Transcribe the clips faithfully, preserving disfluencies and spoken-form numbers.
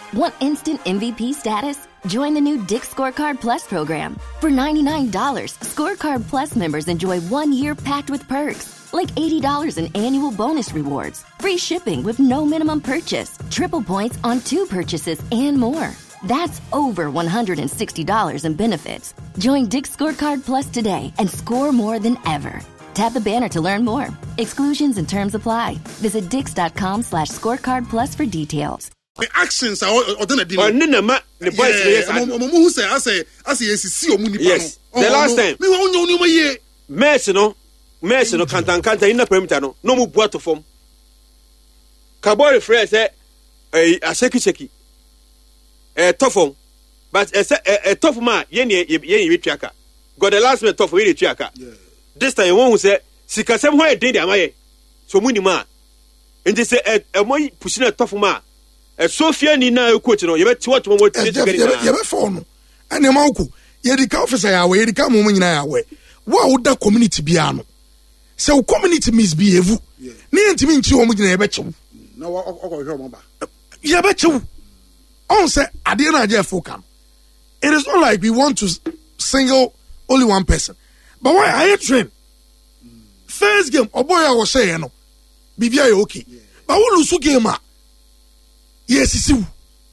Want instant M V P status? Join the new Dick's Scorecard Plus program. For ninety-nine dollars, Scorecard Plus members enjoy one year packed with perks, like eighty dollars in annual bonus rewards, free shipping with no minimum purchase, triple points on two purchases, and more. That's over one hundred sixty dollars in benefits. Join Dick's Scorecard Plus today and score more than ever. Tap the banner to learn more. Exclusions and terms apply. Visit dix.com slash scorecard plus for details. The actions are all done. Oh, no, ma. The boys yes. Who say I say I say see omuni. Yes. The last time. Me won you no ye. Mercy no. Mercy no kantan kantan ina perimeter no. No mu bua to form. Kabori frere say eh aseki cheki. Eh tofom. But eh eh tof ma ye ne ye ye twiaka. God the last me tof ye twiaka. This time one who say sikasem ho e den de amaye. So muni ma. Enti say eh mo pushing a tof ma. Sofia ni na coach no yebeti what mo mo tete yebe phone no ene ma ku yedika officer ya we yedika mo mo nyina ya we wo a woda community bia no se wo community misbehave ni ntimi nchi wo mo nyina yebe chew na okọ mo ba yebe chew on say ade na je focus. It is not like we want to single only one person, but why are you train first game oboya wo say no bibia ye okay but wo lose game a yes, you.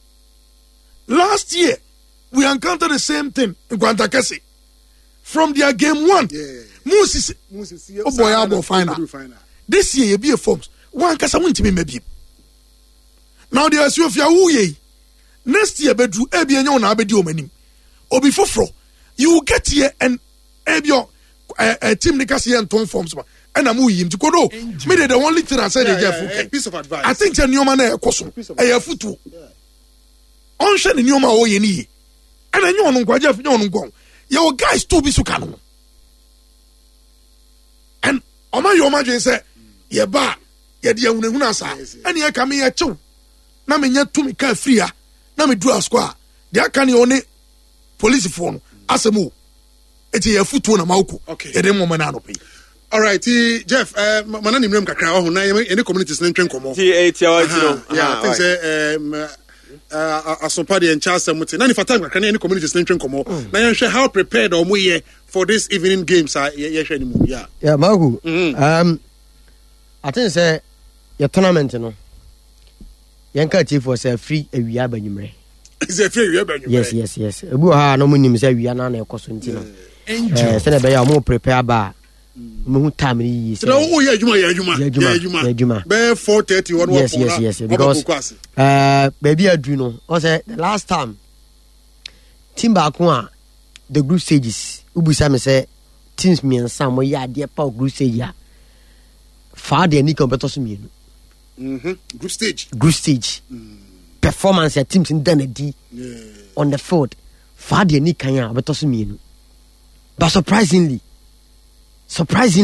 Last year, we encountered the same thing in Guantakesi. From their game one, Moses, oh boy, I'll go final. This year, you be a forms. One casa win to me, maybe. Now, there is your Yahoo. Next year, bedroom, Ebi and Yon Abedio Menim. Or before Fro, you will get here and Ebio, a team Nicasi and Tom Forms. And I'm him to go. Maybe the only thing I said is a piece of advice. I think a new man a question. A foot. On shed in your ma o yeni. And I know on Guajaf non gong. Your guys to be so canon. And on my your imagine say, ye ba, ye dear Unasa, and ye come here too. Na me yet to me car free. Na me do a square. There can you only police phone as a move. It's a foot on a mauku. Okay, a demo manano pay. All right, Jeff, uh, manani mrem kakra ho na any communities na ntwen komo. T eight hours no. Yeah, I think say um uh asopade en Charles Muti. Na ni fatam kakra na any communities na ntwen komo. Na yen hwe how prepared o mo ye for this evening games ah ye hwe ni mu. Yeah. Yeah, Magu. Um I think say your tournament no. Yen ka chief for say free awia banyumre. Is a free awia banyumre. Yes, yes, yes. Ebu ha no munim say awia na na ekoso nti no. Eh say na be ya mo prepare ba. Mu time ni so oh yeah juma yeah juma yeah juma juma be four thirty one yes yes yes because uh baby adu no o say the last time team back one the group stages ubusa me say teams me and some we ya de pa group stage ya fa de ni competition me mhm group stage group stage mm. Performance ya teams in done di yeah. On the field fa de ni kan ya beto so me but surprisingly surprisingly